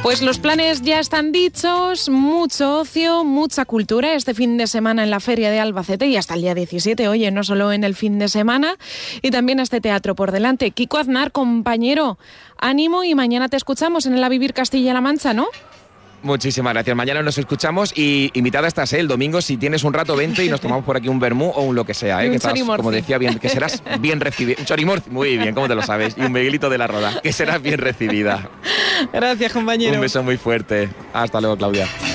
Pues los planes ya están dichos, mucho ocio, mucha cultura este fin de semana en la Feria de Albacete y hasta el día 17, oye, no solo en el fin de semana, y también este teatro por delante. Kiko Aznar, compañero, ánimo y mañana te escuchamos en el A Vivir Castilla-La Mancha, ¿no? Muchísimas gracias. Mañana nos escuchamos y invitada estás, el domingo, si tienes un rato, vente y nos tomamos por aquí un vermú o un lo que sea, que estás, como decía, bien, que serás bien recibida. Un chorimorci, muy bien, ¿cómo te lo sabes? Y un Miguelito de la Roda, que serás bien recibida. Gracias, compañero. Un beso muy fuerte. Hasta luego, Claudia.